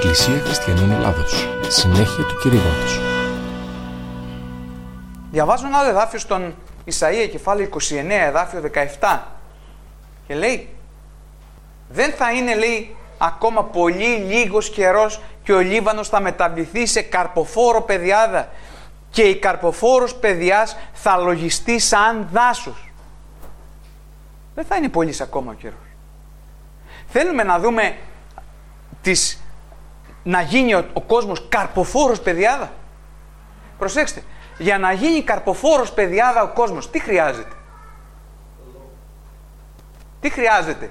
Εκκλησία Χριστιανών Ελλάδος. Συνέχεια του κηρύγματος. Διαβάζω ένα άλλο εδάφιο στον Ισαΐα, κεφάλαιο 29, εδάφιο 17. Και λέει, δεν θα είναι, λέει, ακόμα πολύ λίγος καιρός και ο Λίβανος θα μεταβληθεί σε καρποφόρο πεδιάδα και η καρποφόρος πεδιάς θα λογιστεί σαν δάσος. Δεν θα είναι πολύς ακόμα ο καιρός. Θέλουμε να δούμε να γίνει ο κόσμος καρποφόρος πεδιάδα. Προσέξτε, για να γίνει καρποφόρος πεδιάδα ο κόσμος, τι χρειάζεται? Τι χρειάζεται?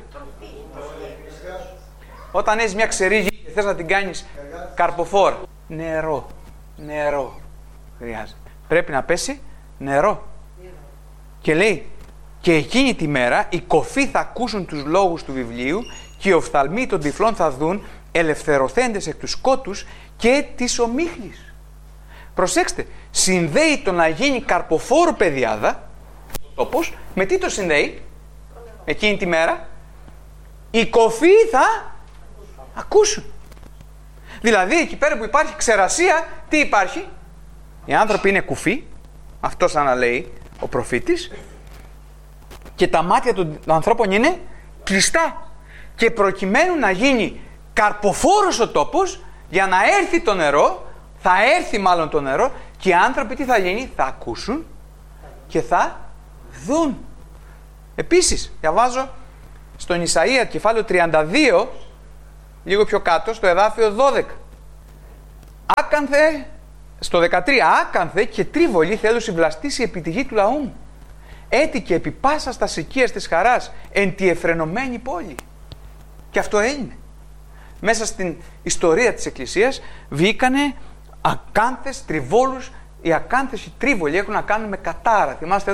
Όταν έχεις μια ξερή γη και θες να την κάνεις καρποφόρα, νερό χρειάζεται. Πρέπει να πέσει νερό. Και λέει, και εκείνη τη μέρα οι κοφοί θα ακούσουν τους λόγους του βιβλίου και οι οφθαλμοί των τυφλών θα δουν, ελευθερωθέντες εκ του σκότους και της ομίχλης. Προσέξτε, συνδέει το να γίνει καρποφόρο πεδιάδα, ο τόπος, με τι το συνδέει? Εκείνη τη μέρα οι κοφοί θα ακούσουν. Δηλαδή εκεί πέρα που υπάρχει ξερασία, τι υπάρχει? Οι άνθρωποι είναι κουφοί, αυτό σαν να λέει ο προφήτης, και τα μάτια των ανθρώπων είναι κλειστά. Και προκειμένου να γίνει καρποφόρος ο τόπος, για να έρθει το νερό, θα έρθει μάλλον το νερό, και οι άνθρωποι τι θα γίνει? Θα ακούσουν και θα δουν. Επίσης, διαβάζω στον Ισαΐα κεφάλαιο 32, λίγο πιο κάτω, στο εδάφιο 12. Άκανθε, στο 13, άκανθε και τρίβολη θέλω συβλαστήσει επί τη γη του λαού μου. Έτηκε επί πάσα στα οικίας της χαράς, εν τη εφρενωμένη πόλη. Και αυτό έγινε. Μέσα στην ιστορία της Εκκλησίας βγήκανε ακάνθες, τριβόλους. Οι ακάνθες, οι τρίβολοι έχουν να κάνουν με κατάρα. Θυμάστε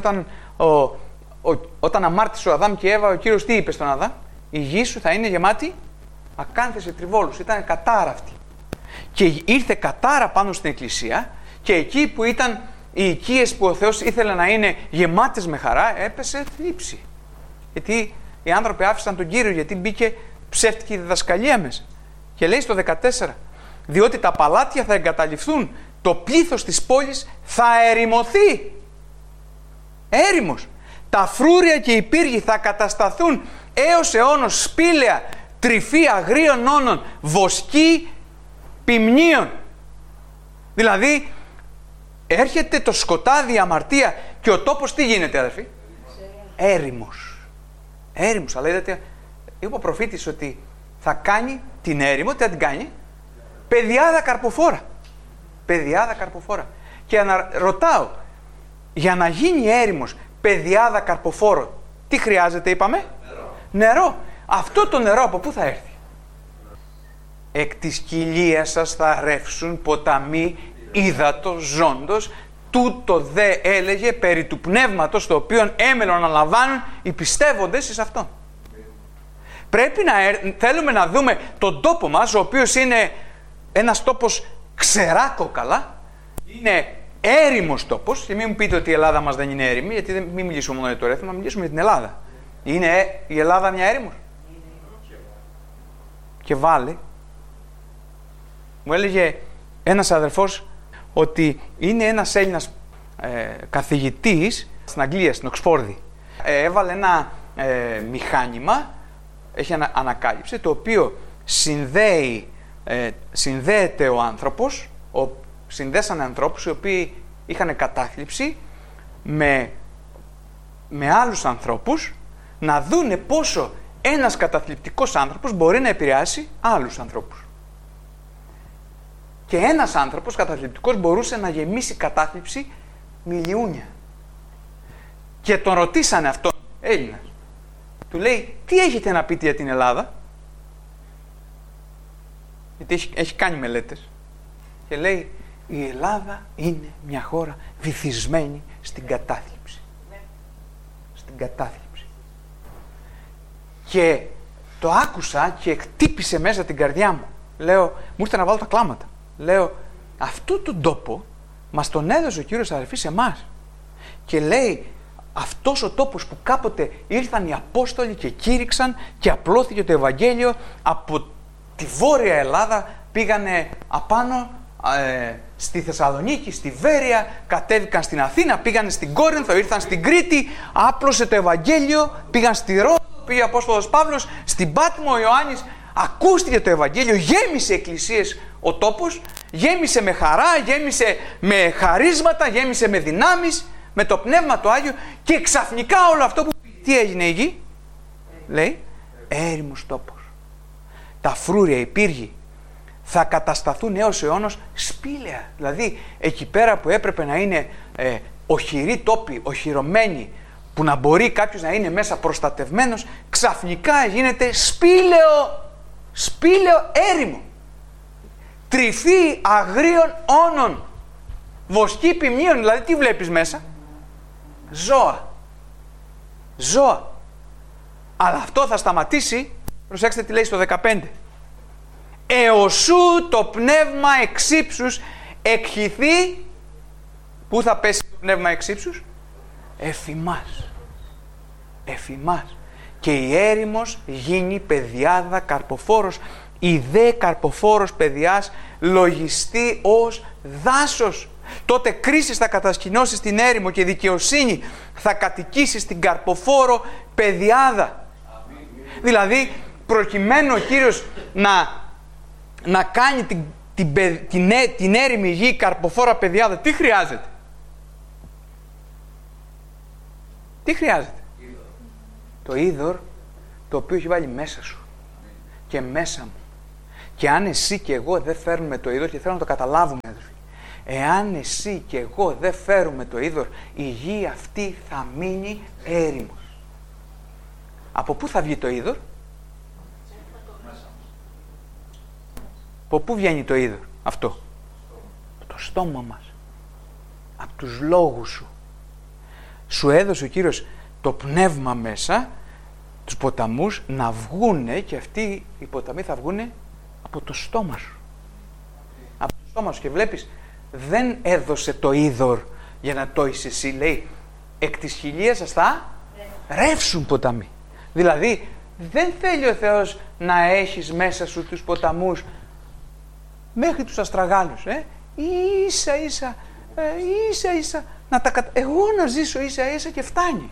όταν αμάρτησε ο Αδάμ και η Εύα, ο Κύριος τι είπε στον Αδάμ? Η γη σου θα είναι γεμάτη ακάνθες και τριβόλους. Ήταν κατάρα αυτή. Και ήρθε κατάρα πάνω στην Εκκλησία, και εκεί που ήταν οι οικίες που ο Θεός ήθελε να είναι γεμάτες με χαρά, έπεσε θλίψη. Γιατί οι άνθρωποι άφησαν τον Κύριο, γιατί μπήκε ψεύτικη διδασκαλία μέσα. Και λέει στο 14, διότι τα παλάτια θα εγκαταλειφθούν, το πλήθος της πόλης θα ερημωθεί. Έρημος. Τα φρούρια και οι πύργοι θα κατασταθούν έως αιώνος σπήλαια, τρυφή αγρίων όνων, βοσκή ποιμνίων. Δηλαδή, έρχεται το σκοτάδι, η αμαρτία, και ο τόπος τι γίνεται, αδερφοί? Έρημος. Έρημος, αλλά είδατε, είπε ο προφήτης ότι θα κάνει την έρημο, τι θα την κάνει? Πεδιάδα καρποφόρα. Πεδιάδα καρποφόρα. Και ρωτάω, για να γίνει έρημος, πεδιάδα καρποφόρο, τι χρειάζεται, είπαμε? Νερό. Αυτό το νερό από πού θα έρθει? Εκ της κοιλίας σας θα ρεύσουν ποταμοί ύδατος ζώντος, τούτο δε έλεγε περί του πνεύματος, το οποίο έμελον να λαμβάνουν οι πιστεύοντες εις αυτόν. Πρέπει θέλουμε να δούμε τον τόπο μας, ο οποίος είναι ένας τόπος ξερά κόκαλα, είναι έρημος τόπος, και μην μου πείτε ότι η Ελλάδα μας δεν είναι έρημη, γιατί μην μιλήσουμε μόνο για το Ρέθυμνα, μιλήσουμε για την Ελλάδα. Είναι η Ελλάδα μια έρημος? Και βάλε, μου έλεγε ένας αδερφός ότι είναι ένας Έλληνας καθηγητής στην Αγγλία, στην Οξφόρδη. Έβαλε ένα μηχάνημα, έχει ανακάλυψη, το οποίο συνδέεται ο άνθρωπος, συνδέσανε ανθρώπους οι οποίοι είχαν κατάθλιψη με άλλους ανθρώπους, να δούνε πόσο ένας καταθλιπτικός άνθρωπος μπορεί να επηρεάσει άλλους ανθρώπους. Και ένας άνθρωπος καταθλιπτικός μπορούσε να γεμίσει κατάθλιψη μιλιούνια. Και τον ρωτήσανε αυτόν, Έλληνας. Του λέει, τι έχετε να πείτε για την Ελλάδα? Γιατί έχει κάνει μελέτες. Και λέει, η Ελλάδα είναι μια χώρα βυθισμένη στην κατάθλιψη. Στην κατάθλιψη. Και το άκουσα και χτύπησε μέσα την καρδιά μου. Λέω, μου ήρθε να βάλω τα κλάματα. Λέω, αυτού τον τόπο μας τον έδωσε ο Κύριος, αδερφοί, σε εμάς. Και λέει, αυτός ο τόπος που κάποτε ήρθαν οι Απόστολοι και κήρυξαν και απλώθηκε το Ευαγγέλιο από τη Βόρεια Ελλάδα πήγανε απάνω στη Θεσσαλονίκη, στη Βέρεια, κατέβηκαν στην Αθήνα, πήγανε στην Κόρινθο, ήρθαν στην Κρήτη, άπλωσε το Ευαγγέλιο, πήγαν στη Ρόδο, πήγε ο Απόστολος Παύλος, στην Πάτμο ο Ιωάννης, ακούστηκε το Ευαγγέλιο, γέμισε εκκλησίες ο τόπος, γέμισε με χαρά, γέμισε με χαρίσματα, γέμισε με δυνάμεις, με το Πνεύμα το Άγιο, και ξαφνικά όλο αυτό που τι έγινε η γη, λέει, έρημος τόπος. Τα φρούρια, οι πύργοι θα κατασταθούν έως αιώνος σπήλαια. Δηλαδή εκεί πέρα που έπρεπε να είναι οχυροί τόποι, οχυρωμένοι, που να μπορεί κάποιος να είναι μέσα προστατευμένος, ξαφνικά γίνεται σπήλαιο έρημο. Τρυφή αγρίων όνων, βοσκή ποιμνίων. Δηλαδή τι βλέπεις μέσα? Ζώα. Αλλά αυτό θα σταματήσει, προσέξτε τι λέει στο 15. Εωσού το πνεύμα εξύψους εκχυθεί. Πού θα πέσει το πνεύμα εξύψους? Εφημάς. Και η έρημος γίνει πεδιάδα καρποφόρος. Η δε καρποφόρος πεδιάς λογιστεί ως δάσος. Τότε κρίσεις θα κατασκηνώσει στην έρημο και δικαιοσύνη θα κατοικήσει στην καρποφόρο πεδιάδα. Δηλαδή προκειμένου ο Κύριος να κάνει την έρημη γη καρποφόρα πεδιάδα, τι χρειάζεται? Το είδωρ το οποίο έχει βάλει μέσα σου και μέσα μου. Και αν εσύ και εγώ δεν φέρνουμε το είδωρ, και θέλω να το καταλάβουμε, αδελφοί, εάν εσύ και εγώ δεν φέρουμε το είδωρ, η γη αυτή θα μείνει έρημος. Από πού θα βγει το είδωρ? Από πού βγαίνει το είδωρ αυτό? Από το στόμα μας, από τους λόγους σου. Σου έδωσε ο Κύριος το πνεύμα μέσα, τους ποταμούς να βγούνε, και αυτοί οι ποταμοί θα βγούνε από το στόμα σου. Από το στόμα σου. Και βλέπεις, δεν έδωσε το είδωρ για να το είσαι εσύ. Λέει, εκ της χιλίας σας θα ρεύσουν ποταμοί. Δηλαδή, δεν θέλει ο Θεός να έχεις μέσα σου τους ποταμούς μέχρι τους αστραγάλους. Ίσα-ίσα εγώ να ζήσω ίσα-ίσα και φτάνει.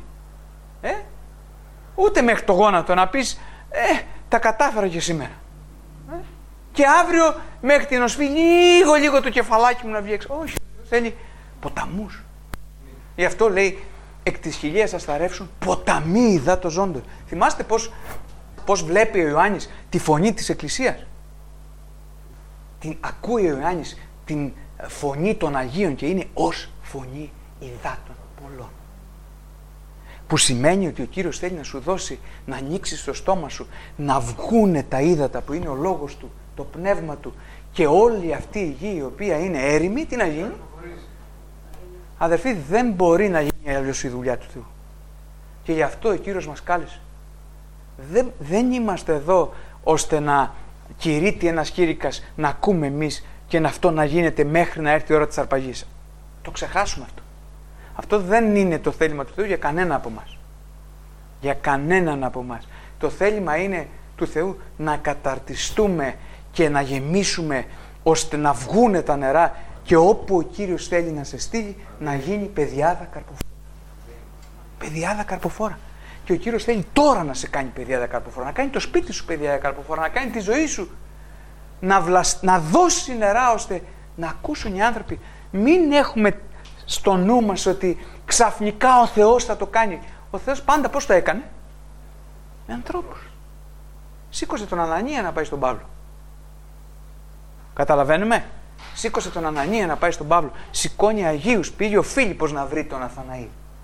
Ούτε μέχρι το γόνατο να πεις τα κατάφερα και σήμερα. Και αύριο μέχρι την οσφή λίγο το κεφαλάκι μου να βγει έξω. Όχι, θέλει ποταμούς. Γι' αυτό λέει, εκ της χιλίας σας θα ρεύσουν ποταμοί υδάτος ζώντος. Θυμάστε πώς βλέπει ο Ιωάννης τη φωνή της Εκκλησίας? Την ακούει ο Ιωάννης την φωνή των Αγίων και είναι ως φωνή υδάτων πολλών. Που σημαίνει ότι ο Κύριος θέλει να σου δώσει, να ανοίξεις το στόμα σου, να βγούνε τα ύδατα που είναι ο λόγος του, το πνεύμα του, και όλη αυτή η γη η οποία είναι έρημη, τι να γίνει? Αδερφοί, δεν μπορεί να γίνει αλλιώς η δουλειά του Θεού. Και γι' αυτό ο Κύριος μας κάλεσε. Δεν είμαστε εδώ ώστε να κηρύττει ένας κήρυκας, να ακούμε εμείς και αυτό να γίνεται μέχρι να έρθει η ώρα της αρπαγής. Το ξεχάσουμε αυτό. Αυτό δεν είναι το θέλημα του Θεού για κανένα από εμάς. Για κανέναν από εμάς. Το θέλημα είναι του Θεού να καταρτιστούμε και να γεμίσουμε ώστε να βγούνε τα νερά, και όπου ο Κύριος θέλει να σε στείλει να γίνει πεδιάδα καρποφόρα. Πεδιάδα καρποφόρα. Και ο Κύριος θέλει τώρα να σε κάνει πεδιάδα καρποφόρα, να κάνει το σπίτι σου πεδιάδα καρποφόρα, να κάνει τη ζωή σου, να δώσει νερά ώστε να ακούσουν οι άνθρωποι. Μην έχουμε στο νου μας ότι ξαφνικά ο Θεός θα το κάνει. Ο Θεός πάντα πώς το έκανε? Με ανθρώπους. Σήκωσε τον Ανανία να πάει στον Παύλο. Καταλαβαίνουμε? Σήκωσε τον Ανανία να πάει στον Παύλο. Σηκώνει Αγίους. Πήγε ο Φίλιππος να βρει τον Αθαναήλ.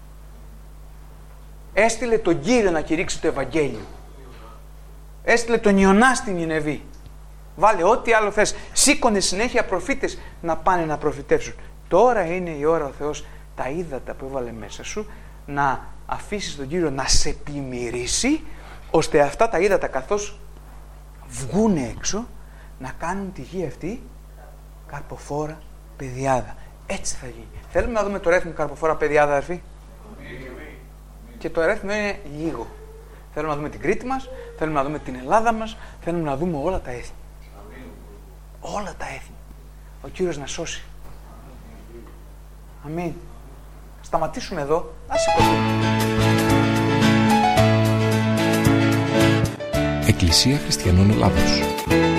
Έστειλε τον Κύριο να κηρύξει το Ευαγγέλιο. Έστειλε τον Ιωνά στην Νινεβή. Βάλε ό,τι άλλο θες. Σήκωνε συνέχεια προφήτες να πάνε να προφητεύσουν. Τώρα είναι η ώρα ο Θεός τα ύδατα που έβαλε μέσα σου να αφήσεις τον Κύριο να σε πλημμυρίσει, ώστε αυτά τα ύδατα καθώς βγούνε έξω να κάνουν τη γη αυτή καρποφόρα πεδιάδα. Έτσι θα γίνει. Θέλουμε να δούμε το ρέθμο καρποφόρα πεδιάδα, αδερφοί? Και το ρέθμο είναι λίγο. Θέλουμε να δούμε την Κρήτη μας, θέλουμε να δούμε την Ελλάδα μας, θέλουμε να δούμε όλα τα έθνη. Όλα τα έθνη. Ο Κύριος να σώσει. Αμήν. Σταματήσουμε εδώ. Ας σηκωθούμε. Εκκλησία Χριστιανών Ελλάδος.